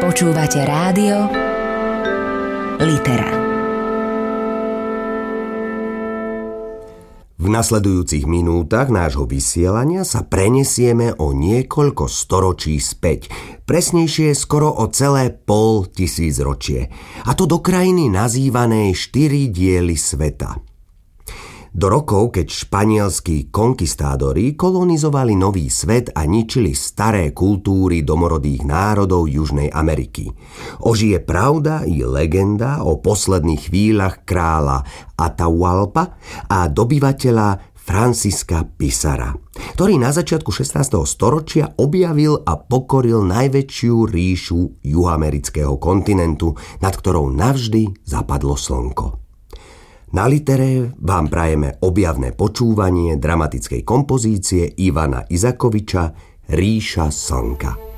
Počúvate rádio Litera. V nasledujúcich minútach nášho vysielania sa prenesieme o niekoľko storočí späť, presnejšie skoro o celé 500 ročie, a to do krajiny nazývanej 4 diely sveta. Do rokov, keď španielskí konkistádori kolonizovali nový svet a ničili staré kultúry domorodých národov Južnej Ameriky. Ožije pravda i legenda o posledných chvíľach kráľa Atahualpa a dobyvateľa Francisca Pizarra, ktorý na začiatku 16. storočia objavil a pokoril najväčšiu ríšu juhoamerického kontinentu, nad ktorou navždy zapadlo slnko. Na Litere vám prajeme objavné počúvanie dramatickej kompozície Ivana Isakoviča Ríša slnka.